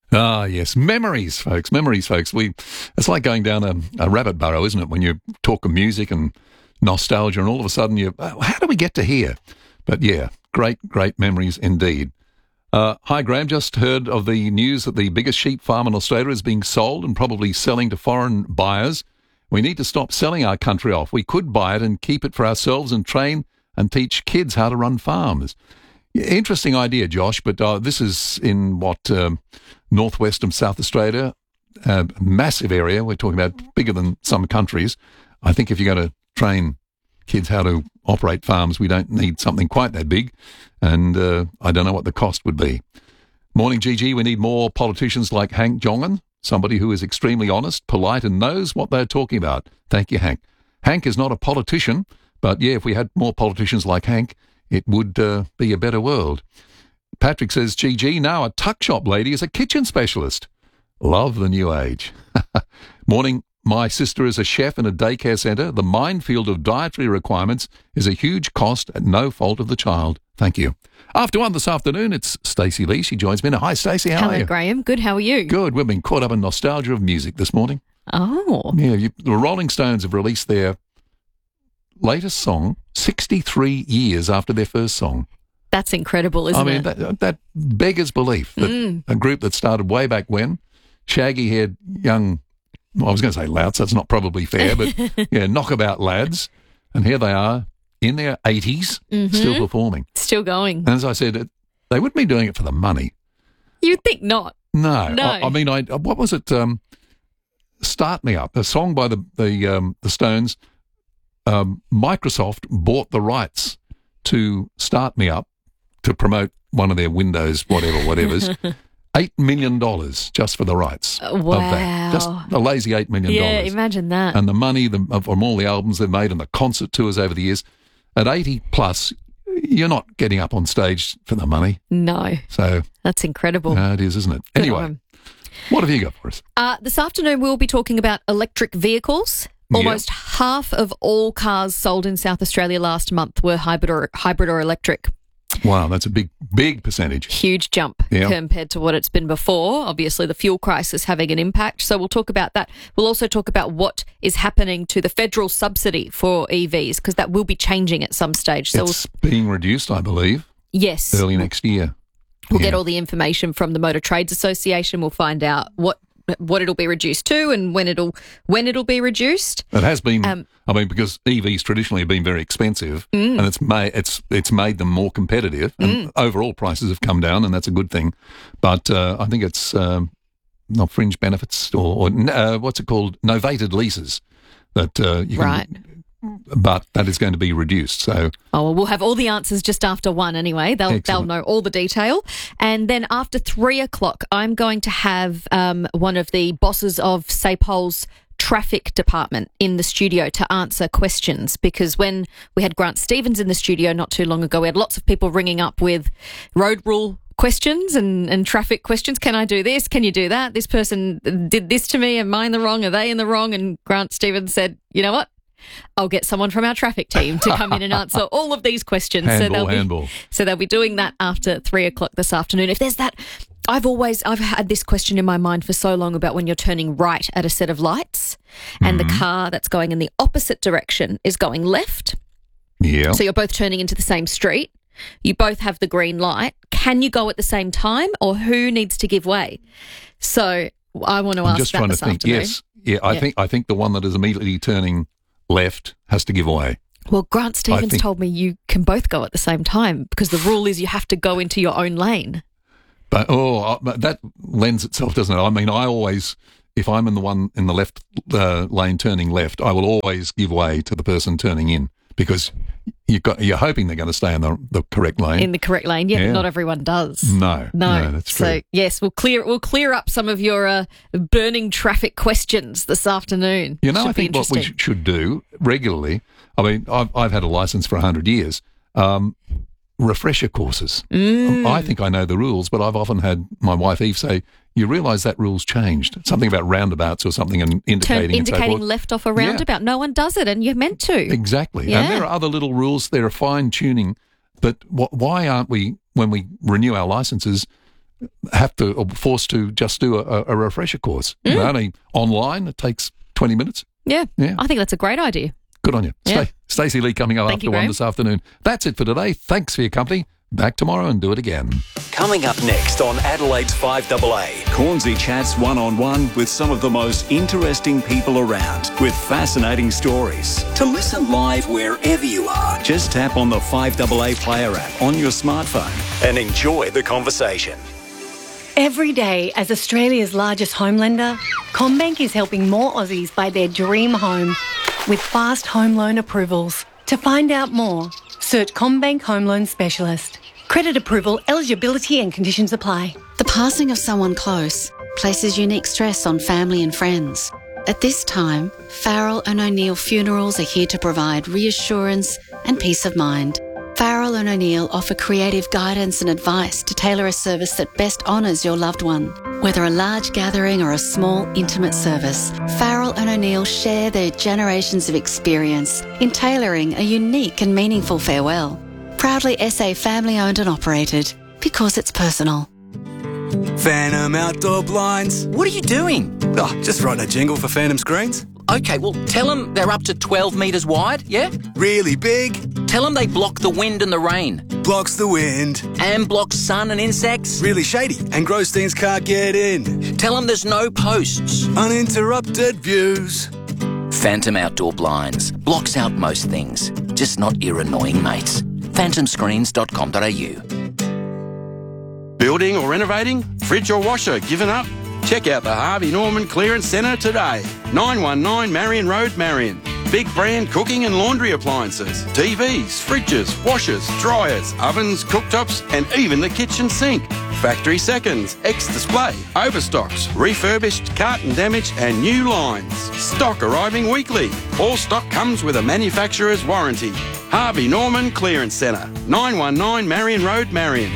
Ah, yes. Memories, folks. Memories, folks. It's like going down a rabbit burrow, isn't it? When you talk of music and nostalgia and all of a sudden how do we get to here? But yeah, great memories indeed. Hi, Graham. Just heard of the news that the biggest sheep farm in Australia is being sold and probably selling to foreign buyers. We need to stop selling our country off. We could buy it and keep it for ourselves and train and teach kids how to run farms. Interesting idea, Josh, but this is in northwest of South Australia, a massive area. We're talking about bigger than some countries. I think if you're going to train kids how to operate farms, we don't need something quite that big, and I don't know what the cost would be. Morning, Gigi. We need more politicians like Hank Jongen, somebody who is extremely honest, polite, and knows what they're talking about. Thank you, Hank. Hank is not a politician, but yeah, if we had more politicians like Hank, it would be a better world. Patrick says, GG, now a tuck shop lady is a kitchen specialist. Love the new age. Morning, my sister is a chef in a daycare centre. The minefield of dietary requirements is a huge cost at no fault of the child. Thank you. After 1 this afternoon, it's Stacey Lee. She joins me now. Hi, Stacey. How are you? Hello, Graham. Good. How are you? Good. We've been caught up in nostalgia of music this morning. Oh. Yeah, the Rolling Stones have released their latest song 63 years after their first song. That's incredible, isn't it? I mean, that beggars belief that a group that started way back when, shaggy-haired young, I was going to say louts, that's not probably fair, but yeah, knockabout lads, and here they are in their 80s, still performing. Still going. And as I said, they wouldn't be doing it for the money. You'd think not. No. What was it? Start Me Up, a song by the Stones. Microsoft bought the rights to Start Me Up to promote one of their Windows whatever's. $8 million just for the rights of that. Just a lazy $8 million. Yeah, imagine that. And the money from all the albums they've made and the concert tours over the years. At 80 plus, you're not getting up on stage for the money. No. So that's incredible. It is, isn't it? Anyway, what have you got for us? This afternoon we'll be talking about electric vehicles. Almost half of all cars sold in South Australia last month were hybrid or electric. Wow, that's a big percentage. Huge jump compared to what it's been before. Obviously, the fuel crisis having an impact. So we'll talk about that. We'll also talk about what is happening to the federal subsidy for EVs, because that will be changing at some stage. So it's being reduced, I believe. Yes. Early next year. We'll get all the information from the Motor Trades Association. We'll find out what it'll be reduced to and when it'll be reduced. It has been, because EVs traditionally have been very expensive, and it's made them more competitive, and overall prices have come down, and that's a good thing. But I think it's not fringe benefits or what's it called, novated leases that you can. But that is going to be reduced. So, we'll have all the answers just after 1 anyway. They'll know all the detail. And then after 3 o'clock, I'm going to have one of the bosses of SAPOL's traffic department in the studio to answer questions, because when we had Grant Stevens in the studio not too long ago, we had lots of people ringing up with road rule questions and traffic questions. Can I do this? Can you do that? This person did this to me. Am I in the wrong? Are they in the wrong? And Grant Stevens said, you know what? I'll get someone from our traffic team to come in and answer all of these questions. So they'll be doing that after 3 o'clock this afternoon. If there's that, I've had this question in my mind for so long about when you're turning right at a set of lights and the car that's going in the opposite direction is going left. Yeah. So you're both turning into the same street. You both have the green light. Can you go at the same time, or who needs to give way? So I want to ask just that trying this to think. afternoon. Yes. Yeah. I think the one that is immediately turning left has to give way. Well, Grant Stevens told me you can both go at the same time, because the rule is you have to go into your own lane. But that lends itself, doesn't it? I mean, I always, if I'm in the one in the left lane turning left, I will always give way to the person turning in, because you're hoping they're going to stay in the correct lane. In the correct lane, yeah, but not everyone does. No, that's true. So yes, we'll clear up some of your burning traffic questions this afternoon. You know, I think what we should do regularly. I mean, I've had a license for 100 years. Refresher courses. I think I know the rules, but I've often had my wife Eve say, you realise that rule's changed. Something about roundabouts or something, and indicating left off a roundabout. No one does it, and you're meant to. Exactly. Yeah. And there are other little rules. There are fine tuning. But why aren't we, when we renew our licences, or forced to just do a refresher course. Only online, it takes 20 minutes. Yeah, I think that's a great idea. Good on you. Yeah. Stacey Lee coming up after 1 this afternoon. That's it for today. Thanks for your company. Back tomorrow and do it again. Coming up next on Adelaide's 5AA, Cornsey chats one-on-one with some of the most interesting people around with fascinating stories. To listen live wherever you are, just tap on the 5AA Player app on your smartphone and enjoy the conversation. Every day, as Australia's largest home lender, CommBank is helping more Aussies buy their dream home with fast home loan approvals. To find out more, search CommBank Home Loan Specialist. Credit approval, eligibility and conditions apply. The passing of someone close places unique stress on family and friends. At this time, Farrell and O'Neill Funerals are here to provide reassurance and peace of mind. Farrell and O'Neill offer creative guidance and advice to tailor a service that best honours your loved one. Whether a large gathering or a small, intimate service, Farrell and O'Neill share their generations of experience in tailoring a unique and meaningful farewell. Proudly SA family-owned and operated, because it's personal. Phantom Outdoor Blinds. What are you doing? Oh, just writing a jingle for Phantom Screens. Okay, well, tell them they're up to 12 metres wide, yeah? Really big. Tell them they block the wind and the rain. Blocks the wind. And block sun and insects. Really shady, and Grossteins can't get in. Tell them there's no posts. Uninterrupted views. Phantom Outdoor Blinds. Blocks out most things, just not your annoying mates. phantomscreens.com.au. Building or renovating? Fridge or washer given up? Check out the Harvey Norman Clearance Centre today. 919 Marion Road, Marion. Big brand cooking and laundry appliances, TVs, fridges, washers, dryers, ovens, cooktops and even the kitchen sink. Factory seconds, ex-display, overstocks, refurbished, carton damage and new lines. Stock arriving weekly. All stock comes with a manufacturer's warranty. Harvey Norman Clearance Centre, 919 Marion Road, Marion.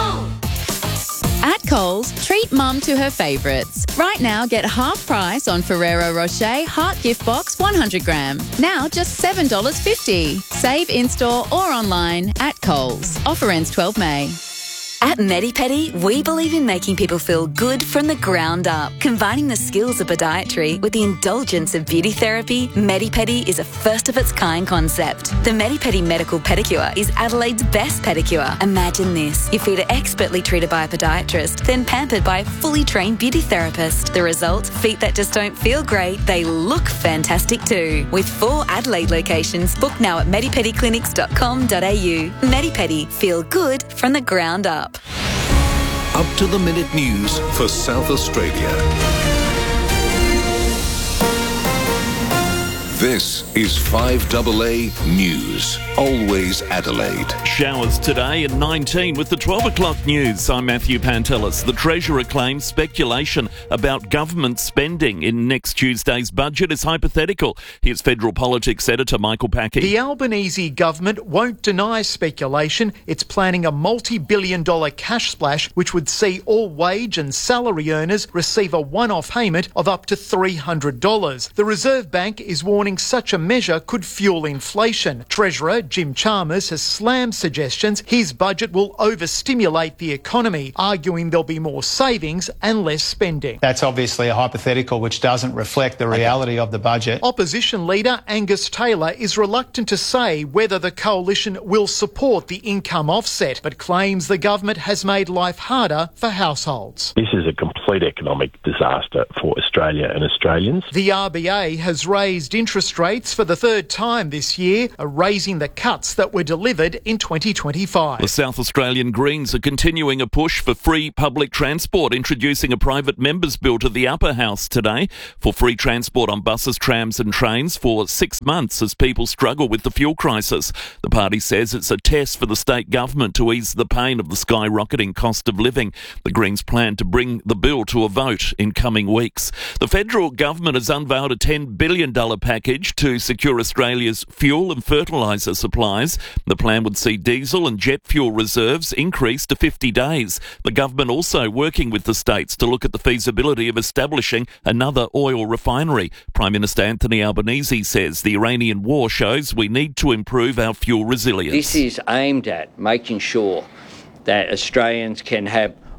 At Coles, treat mum to her favourites. Right now, get half price on Ferrero Rocher Heart Gift Box 100 gram. Now just $7.50. Save in-store or online at Coles. Offer ends 12 May. At MediPedi, we believe in making people feel good from the ground up. Combining the skills of podiatry with the indulgence of beauty therapy, MediPedi is a first-of-its-kind concept. The MediPedi Medical Pedicure is Adelaide's best pedicure. Imagine this. Your feet are expertly treated by a podiatrist, then pampered by a fully trained beauty therapist. The result? Feet that just don't feel great, they look fantastic too. With 4 Adelaide locations, book now at medipediclinics.com.au. MediPedi, feel good from the ground up. Up-to-the-minute news for South Australia. This is 5AA News. Always Adelaide. Showers today at 19 with the 12 o'clock news. I'm Matthew Pantelis. The Treasurer claims speculation about government spending in next Tuesday's budget is hypothetical. Here's Federal Politics Editor Michael Packey. The Albanese government won't deny speculation. It's planning a multi-billion-dollar cash splash which would see all wage and salary earners receive a one-off payment of up to $300. The Reserve Bank is warning such a measure could fuel inflation. Treasurer Jim Chalmers has slammed suggestions his budget will overstimulate the economy, arguing there'll be more savings and less spending. That's obviously a hypothetical which doesn't reflect the reality of the budget. Opposition leader Angus Taylor is reluctant to say whether the coalition will support the income offset, but claims the government has made life harder for households. This is a complete economic disaster for Australia and Australians. The RBA has raised interest rates for the third time this year, erasing the cuts that were delivered in 2025. The South Australian Greens are continuing a push for free public transport, introducing a private members' bill to the Upper House today for free transport on buses, trams and trains for 6 months as people struggle with the fuel crisis. The party says it's a test for the state government to ease the pain of the skyrocketing cost of living. The Greens plan to bring the bill to a vote in coming weeks. The federal government has unveiled a $10 billion package to secure Australia's fuel and fertiliser supplies. The plan would see diesel and jet fuel reserves increase to 50 days. The government also working with the states to look at the feasibility of establishing another oil refinery. Prime Minister Anthony Albanese says the Iranian war shows we need to improve our fuel resilience. This is aimed at making sure that Australians can have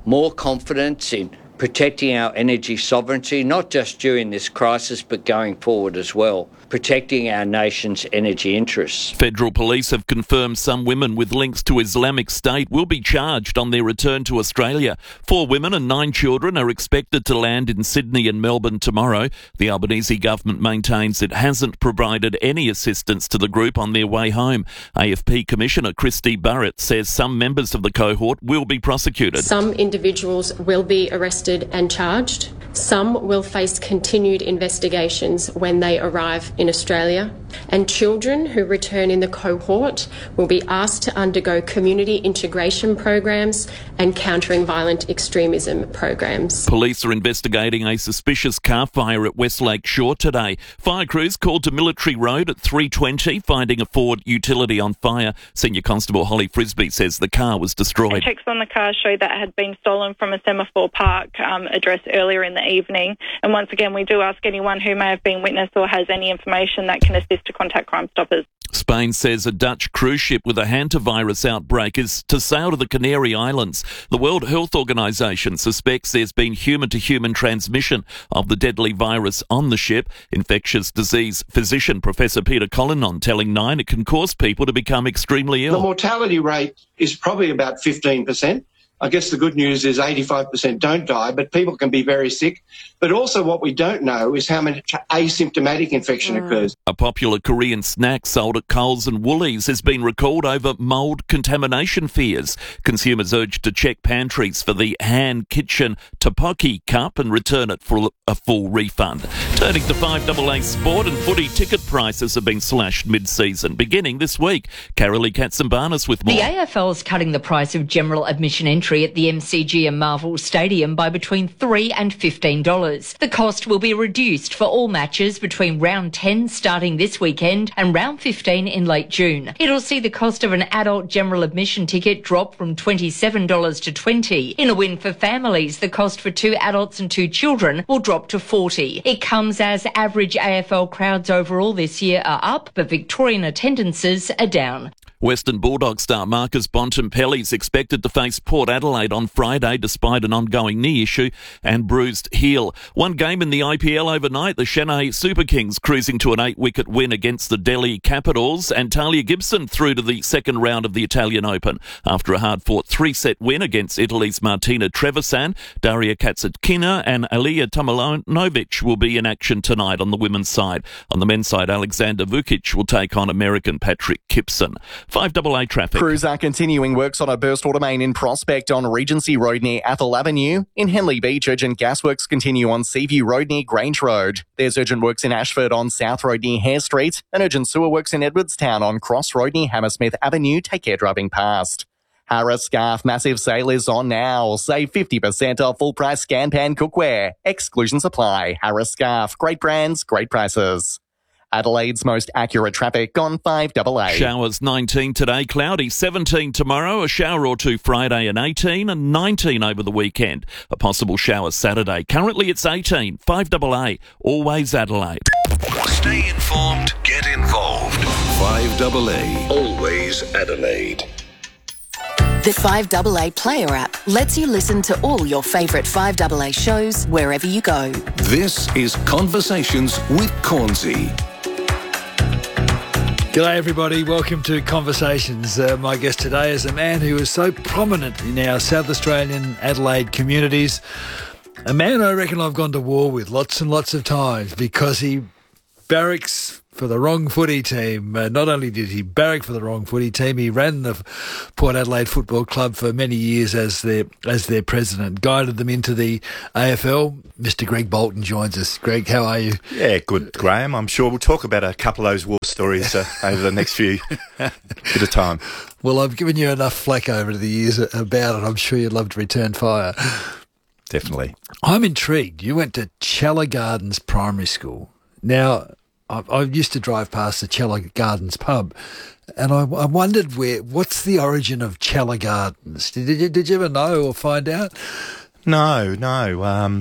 more confidence in protecting our energy sovereignty, not just during this crisis, but going forward as well, protecting our nation's energy interests. Federal police have confirmed some women with links to Islamic State will be charged on their return to Australia. 4 women and 9 children are expected to land in Sydney and Melbourne tomorrow. The Albanese government maintains it hasn't provided any assistance to the group on their way home. AFP Commissioner Christy Barrett says some members of the cohort will be prosecuted. Some individuals will be arrested and charged. Some will face continued investigations when they arrive in Australia. And children who return in the cohort will be asked to undergo community integration programs and countering violent extremism programs. Police are investigating a suspicious car fire at Westlake Shore today. Fire crews called to Military Road at 3:20, finding a Ford utility on fire. Senior Constable Holly Frisbee says the car was destroyed. Checks on the car show that it had been stolen from a Semaphore Park address earlier in the evening. And once again, we do ask anyone who may have been witness or has any information that can assist to contact Crime Stoppers. Spain says a Dutch cruise ship with a hantavirus outbreak is to sail to the Canary Islands. The World Health Organization suspects there's been human-to-human transmission of the deadly virus on the ship. Infectious disease physician Professor Peter Collinon telling Nine it can cause people to become extremely ill. The mortality rate is probably about 15%. I guess the good news is 85% don't die, but people can be very sick. But also what we don't know is how much asymptomatic infection occurs. A popular Korean snack sold at Coles and Woolies has been recalled over mould contamination fears. Consumers urged to check pantries for the Han Kitchen Tteokbokki cup and return it for a full refund. Turning to 5AA sport, and footy ticket prices have been slashed mid-season, beginning this week. Carolee Katsimbanis with more. The AFL is cutting the price of general admission entry at the MCG and Marvel Stadium by between $3 and $15. The cost will be reduced for all matches between round 10 starting this weekend and round 15 in late June. It'll see the cost of an adult general admission ticket drop from $27 to $20. In a win for families, the cost for 2 adults and 2 children will drop to $40. It comes as average AFL crowds overall this year are up, but Victorian attendances are down. Western Bulldog star Marcus Bontempelli is expected to face Port Adelaide on Friday despite an ongoing knee issue and bruised heel. One game in the IPL overnight, the Chennai Super Kings cruising to an 8-wicket win against the Delhi Capitals, and Talia Gibson through to the second round of the Italian Open. After a hard-fought 3-set win against Italy's Martina Trevisan, Daria Kasatkina and Alija Tomljanovic will be in action tonight on the women's side. On the men's side, Alexander Vukic will take on American Patrick Kipson. 5AA traffic. Crews are continuing works on a burst water main in Prospect on Regency Road near Athol Avenue. In Henley Beach, urgent gas works continue on Seaview Road near Grange Road. There's urgent works in Ashford on South Road near Hare Street, and urgent sewer works in Edwardstown on Cross Road near Hammersmith Avenue. Take care driving past. Harris Scarf massive sale is on now. Save 50% off full price Scan Pan cookware. Exclusions apply. Harris Scarf. Great brands, great prices. Adelaide's most accurate traffic on 5AA. Showers 19 today, cloudy 17 tomorrow, a shower or two Friday and 18 and 19 over the weekend. A possible shower Saturday. Currently it's 18. 5AA, always Adelaide. Stay informed, get involved. 5AA, always Adelaide. The 5AA Player app lets you listen to all your favourite 5AA shows wherever you go. This is Conversations with Cornsey. G'day everybody, welcome to Conversations. My guest today is a man who is so prominent in our South Australian Adelaide communities. A man I reckon I've gone to war with lots and lots of times because he barracks for the wrong footy team. Not only did he barrack for the wrong footy team, he ran the Port Adelaide Football Club for many years as their president, guided them into the AFL. Mr. Greg Bolton joins us. Greg, how are you? Yeah, good, Graham. I'm sure we'll talk about a couple of those war stories over the next few bit of time. Well, I've given you enough flack over the years about it. I'm sure you'd love to return fire. Definitely. I'm intrigued. You went to Chella Gardens Primary School. Now, I used to drive past the Chella Gardens pub, and I wondered what's the origin of Chella Gardens? Did you ever know or find out? No.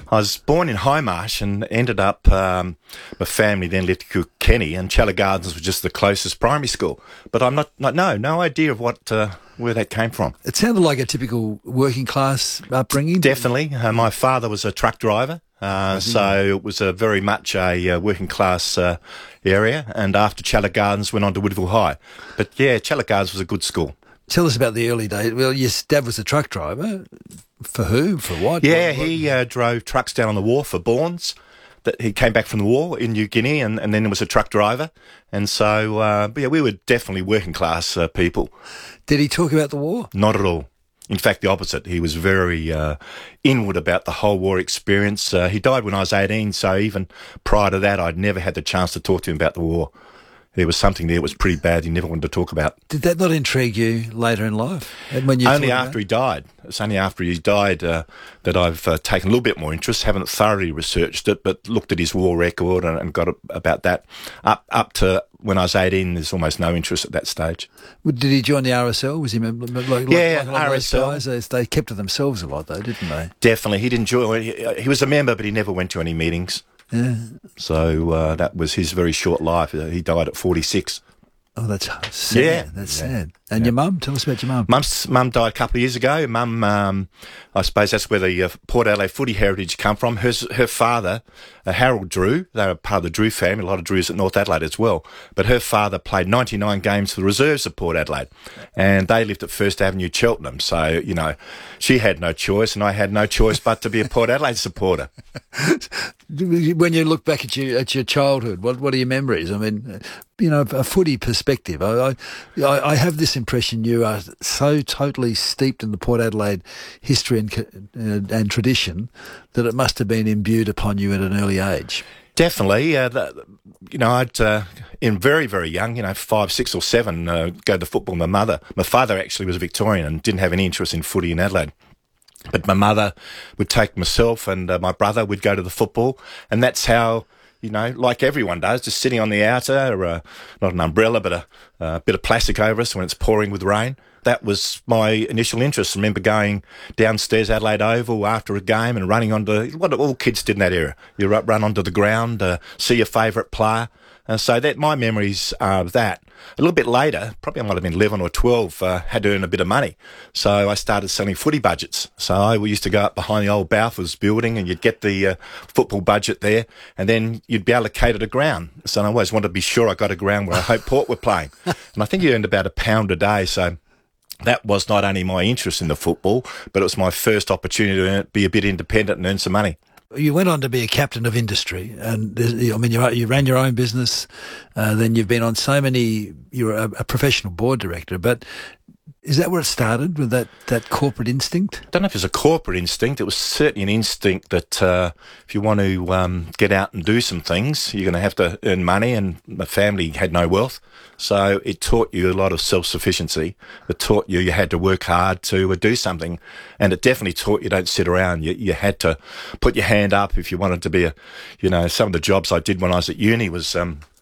I was born in Highmarsh and ended up, my family then lived in Kilkenny, and Challa Gardens was just the closest primary school. But I'm no idea of what where that came from. It sounded like a typical working class upbringing. Definitely. My father was a truck driver, so it was very much a working class area. And after Challa Gardens, went on to Woodville High. But yeah, Challa Gardens was a good school. Tell us about the early days. Well, your dad was a truck driver. For who? For what? Yeah, he drove trucks down on the wharf for Bournes. That he came back from the war in New Guinea and then was a truck driver. And so, but yeah, we were definitely working class people. Did he talk about the war? Not at all. In fact, the opposite. He was very inward about the whole war experience. He died when I was 18, so even prior to that, I'd never had the chance to talk to him about the war. There was something there that was pretty bad he never wanted to talk about. Did that not intrigue you later in life? Only after he died. It's only after he died that I've taken a little bit more interest. Haven't thoroughly researched it, but looked at his war record and got about that. Up to when I was 18, there's almost no interest at that stage. Did he join the RSL? Was he like RSL. Guys, they kept to themselves a lot, though, didn't they? Definitely. He didn't join. He was a member, but he never went to any meetings. Yeah. So that was his very short life. He died at 46. Oh, that's sad. Yeah. That's sad. And your mum? Tell us about your mum. Mum died a couple of years ago. Mum, I suppose that's where the Port Adelaide footy heritage come from. Her father, Harold Drew, they were part of the Drew family, a lot of Drews at North Adelaide as well. But her father played 99 games for the reserves of Port Adelaide. And they lived at First Avenue, Cheltenham. So, you know, she had no choice and I had no choice but to be a Port Adelaide supporter. When you look back at your childhood, what are your memories? I mean, you know, a footy perspective. I have this impression you are so totally steeped in the Port Adelaide history and tradition that it must have been imbued upon you at an early age. Definitely. You know, I'd, in very, very young, 5, 6 or 7, go to football. My father actually was a Victorian and didn't have any interest in footy in Adelaide. But my mother would take myself and my brother would go to the football. And that's how, like everyone does, just sitting on the outer, not an umbrella, but a bit of plastic over us when it's pouring with rain. That was my initial interest. I remember going downstairs Adelaide Oval after a game and running onto what all kids did in that era. You run onto the ground, see your favourite player. So that my memories are of that. A little bit later, probably I might have been 11 or 12, had to earn a bit of money. So I started selling footy budgets. So we used to go up behind the old Balfour's building and you'd get the football budget there and then you'd be allocated a ground. So I always wanted to be sure I got a ground where I Hope Port were playing. And I think you earned about £1 a day. So that was not only my interest in the football, but it was my first opportunity to be a bit independent and earn some money. You went on to be a captain of industry, and you ran your own business. Then you've been on so many. You were a professional board director, but is that where it started with that corporate instinct? I don't know if it's a corporate instinct. It was certainly an instinct that if you want to get out and do some things, you're going to have to earn money. And my family had no wealth, so it taught you a lot of self-sufficiency. It taught you had to work hard to do something, and it definitely taught you don't sit around. You had to put your hand up if you wanted to be some of the jobs I did when I was at uni was.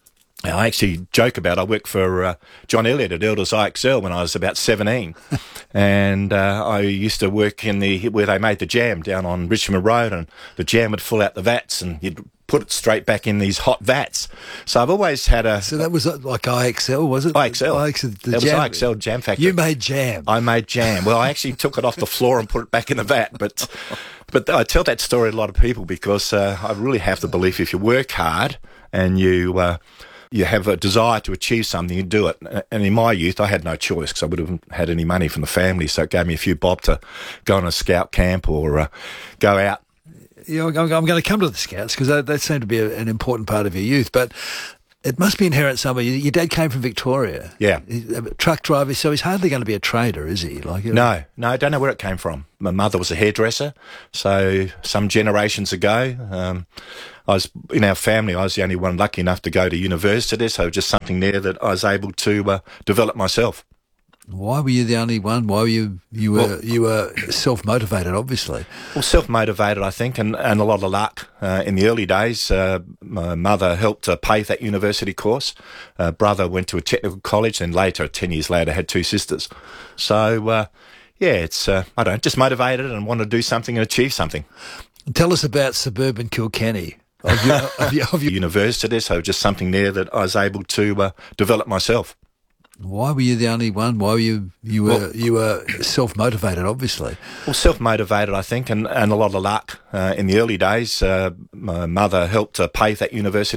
I actually joke about I worked for John Elliott at Elders IXL when I was about 17 and I used to work in where they made the jam down on Richmond Road, and the jam would fill out the vats and you'd put it straight back in these hot vats. So I've always had a... So that was like IXL, was it? IXL. That was IXL Jam Factory. You made jam. I made jam. Well, I actually took it off the floor and put it back in the vat, but I tell that story to a lot of people because I really have the belief if you work hard and you have a desire to achieve something, you do it. And in my youth, I had no choice because I would have had any money from the family. So it gave me a few bob to go on a scout camp or go out. Yeah, I'm going to come to the Scouts because that seemed to be an important part of your youth. But it must be inherent somewhere. Your dad came from Victoria. Yeah. He's a truck driver, so he's hardly going to be a trader, is he? No, I don't know where it came from. My mother was a hairdresser. So some generations ago, I was in our family, I was the only one lucky enough to go to university, so just something there that I was able to develop myself. Why were you the only one? Why were you were self-motivated, obviously? Well, self-motivated, I think, and a lot of luck. In the early days, my mother helped pay for that university course. Brother went to a technical college, and later, 10 years later, had 2 sisters. So, it's, just motivated and wanted to do something and achieve something. Tell us about suburban Kilkenny of your university. So just something there that I was able to develop myself. Why were you the only one? Why were you were self-motivated, obviously? Well, self-motivated, I think, and a lot of luck. In the early days, my mother helped pay for that university